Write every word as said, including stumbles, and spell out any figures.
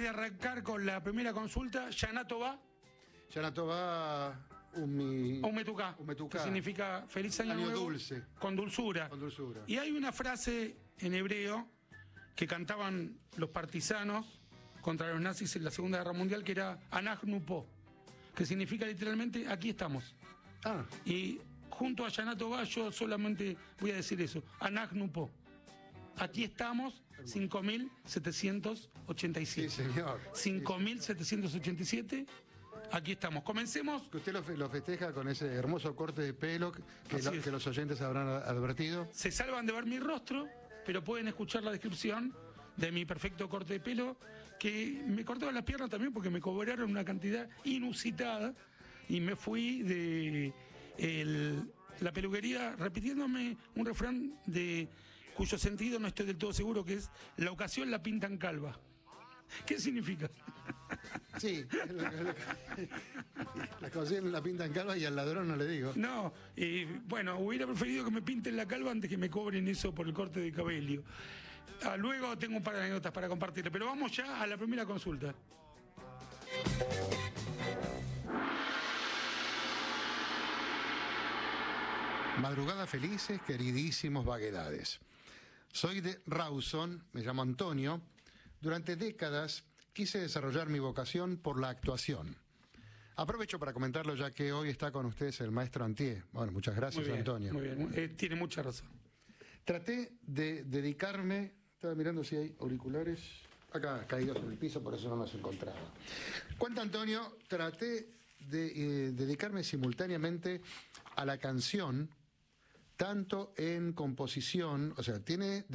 de arrancar con la primera consulta, Shana Tová. Shana Tová, un Umetuká, que significa feliz año, año nuevo, dulce. Con dulzura. Con dulzura. Y hay una frase en hebreo que cantaban los partisanos contra los nazis en la Segunda Guerra Mundial, que era Anachnu po, que significa literalmente aquí estamos. Ah. Y junto a Shana Tová yo solamente voy a decir eso, Anachnu po. Aquí estamos, cinco mil setecientos ochenta y siete. Sí, señor. cinco mil setecientos ochenta y siete. Aquí estamos. Comencemos. Que usted lo, fe, lo festeja con ese hermoso corte de pelo que, lo, que los oyentes habrán advertido. Se salvan de ver mi rostro, pero pueden escuchar la descripción de mi perfecto corte de pelo, que me cortaba las piernas también porque me cobraron una cantidad inusitada y me fui de el, la peluquería repitiéndome un refrán de cuyo sentido no estoy del todo seguro, que es la ocasión la pintan calva. ¿Qué significa? Sí, la, la, la ocasión la pintan calva y al ladrón no le digo. No, eh, bueno, hubiera preferido que me pinten la calva antes que me cobren eso por el corte de cabello. Ah, luego tengo un par de anécdotas para compartirle, pero vamos ya a la primera consulta. Madrugadas felices, queridísimos vaguedades. Soy de Rawson, me llamo Antonio. Durante décadas quise desarrollar mi vocación por la actuación. Aprovecho para comentarlo ya que hoy está con ustedes el maestro Antier. Bueno, muchas gracias, muy bien, Antonio. Muy bien, eh, tiene mucha razón. Traté de dedicarme, estaba mirando si hay auriculares, acá caídos en el piso, por eso no los encontraba. Cuenta Antonio, traté de eh, dedicarme simultáneamente a la canción, tanto en composición, o sea, tiene